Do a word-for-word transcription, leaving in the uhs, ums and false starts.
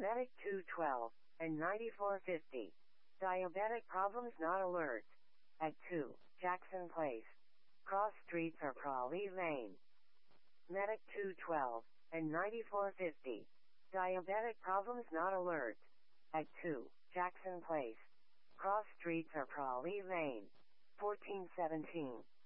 Diabetic two twelve and ninety-four fifty. Diabetic problems not alert. At two, Jackson Place. Cross streets or Prawley Lane. Medic two twelve and ninety-four fifty. Diabetic problems not alert. At two, Jackson Place. Cross streets or Prawley Lane. fourteen seventeen.